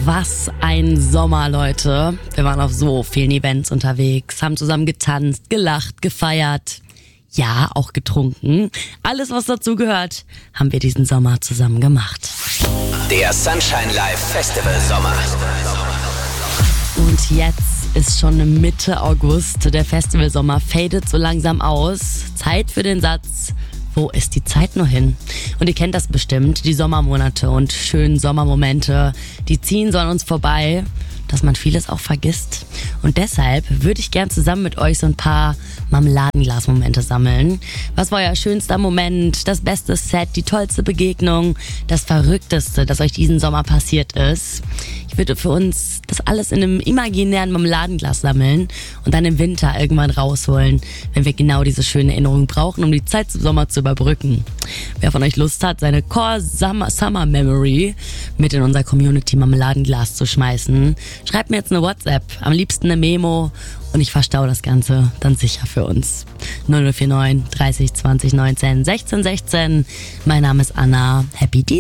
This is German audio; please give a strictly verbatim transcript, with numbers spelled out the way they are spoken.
Was ein Sommer, Leute. Wir waren auf so vielen Events unterwegs, haben zusammen getanzt, gelacht, gefeiert. Ja, auch getrunken. Alles, was dazu gehört, haben wir diesen Sommer zusammen gemacht. Der Sunshine Live Festival Sommer. Und jetzt ist schon Mitte August. Der Festivalsommer fadet so langsam aus. Zeit für den Satz: Wo ist die Zeit nur hin? Und ihr kennt das bestimmt, die Sommermonate und schönen Sommermomente, die ziehen so an uns vorbei, dass man vieles auch vergisst. Und deshalb würde ich gern zusammen mit euch so ein paar Marmeladenglas-Momente sammeln. Was war euer schönster Moment, das beste Set, die tollste Begegnung, das Verrückteste, das euch diesen Sommer passiert ist? Ich würde für uns das alles in einem imaginären Marmeladenglas sammeln und dann im Winter irgendwann rausholen, wenn wir genau diese schönen Erinnerungen brauchen, um die Zeit zum Sommer zu überbrücken. Wer von euch Lust hat, seine Core Summer, Summer Memory mit in unser Community Marmeladenglas zu schmeißen, schreibt mir jetzt eine WhatsApp, am liebsten eine Memo, und ich verstaue das Ganze dann sicher für uns. null null vier neun dreißig zwanzig neunzehn sechzehn sechzehn. Mein Name ist Anna. Happy Dienstag.